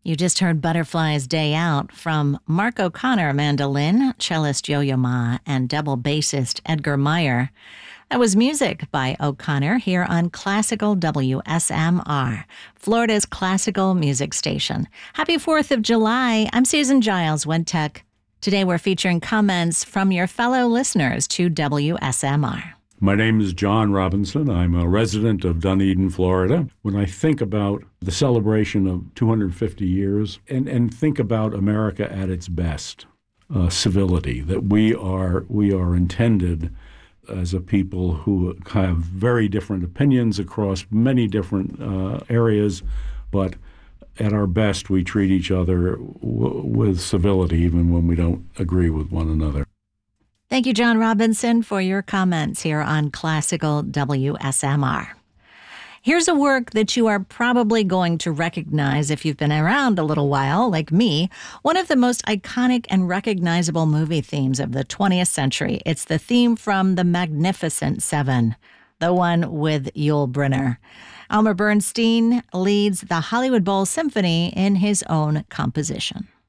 You just heard Butterfly's Day Out from Mark O'Connor, mandolin, cellist Yo-Yo Ma, and double bassist Edgar Meyer. That was music by O'Connor here on Classical WSMR, Florida's classical music station. Happy 4th of July. I'm Susan Giles, WEDTech. Today we're featuring comments from your fellow listeners to WSMR. My name is John Robinson. I'm a resident of Dunedin, Florida. When I think about the celebration of 250 years and think about America at its best, civility, that we are intended as a people who have very different opinions across many different areas, but at our best we treat each other with civility even when we don't agree with one another. Thank you, John Robinson, for your comments here on Classical WSMR. Here's a work that you are probably going to recognize if you've been around a little while, like me, one of the most iconic and recognizable movie themes of the 20th century. It's the theme from The Magnificent Seven, the one with Yul Brynner. Elmer Bernstein leads the Hollywood Bowl Symphony in his own composition.